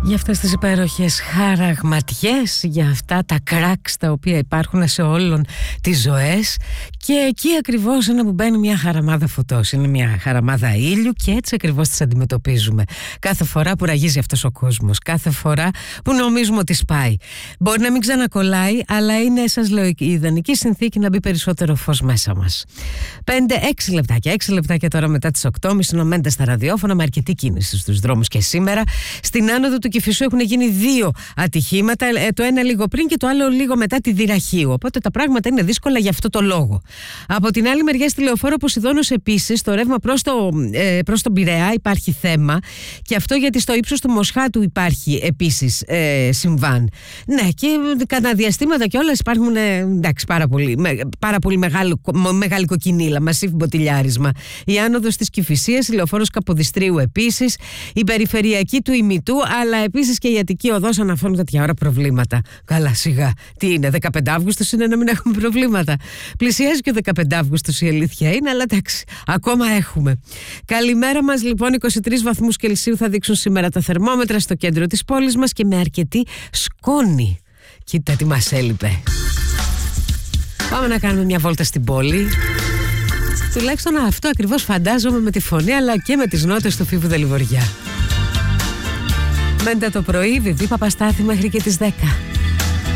Για αυτές τις υπέροχες χαραγματιές, για αυτά τα κρακς τα οποία υπάρχουν σε όλων τις ζωές, και εκεί ακριβώς είναι που μπαίνει μια χαραμάδα φωτός, είναι μια χαραμάδα ήλιου, και έτσι ακριβώς τις αντιμετωπίζουμε κάθε φορά που ραγίζει αυτός ο κόσμος, κάθε φορά που νομίζουμε ότι σπάει. Μπορεί να μην ξανακολλάει, αλλά είναι, σας λέω, η ιδανική συνθήκη να μπει περισσότερο φως μέσα μας. 6 λεπτάκια τώρα μετά τις 8.30 νομέντε στα ραδιόφωνα, με αρκετή κίνηση στους δρόμους και σήμερα. Στην άνοδο του Κηφισού έχουν γίνει 2 ατυχήματα, το ένα λίγο πριν και το άλλο λίγο μετά τη Δυραχείου. Οπότε τα πράγματα είναι δύσκολα για αυτό το λόγο. Από την άλλη μεριά, στη Λεωφόρο Ποσειδώνος επίσης, το ρεύμα προς τον Πειραιά υπάρχει θέμα, και αυτό γιατί στο ύψος του Μοσχάτου υπάρχει επίσης συμβάν. Ναι, και κατά διαστήματα κιόλας υπάρχουν πάρα πολύ μεγάλη κοκκινίλα, μασίφ μποτιλιάρισμα. Η άνοδος της Κηφισίας, η Λεωφόρος Καποδιστρίου επίσης, η περιφερειακή του Ημιτού, αλλά επίσης και η Αττική Οδός αναφέρουν τέτοια ώρα προβλήματα. Καλά, σιγά. Τι είναι, 15 Αύγουστος είναι να μην έχουμε προβλήματα? Πλησιάζει και ο 15 Αύγουστος, η αλήθεια είναι, αλλά εντάξει, ακόμα έχουμε. Καλημέρα μας, λοιπόν. 23 βαθμούς Κελσίου θα δείξουν σήμερα τα θερμόμετρα στο κέντρο της πόλης μας, και με αρκετή σκόνη. Κοίτα τι μας έλειπε. Πάμε να κάνουμε μια βόλτα στην πόλη. Τουλάχιστον αυτό ακριβώς φαντάζομαι, με τη φωνή αλλά και με τις νότες του Φίβου Δελιβοριά. Μέντε το πρωί, Βιβί Παπαστάθη, μέχρι και τις 10.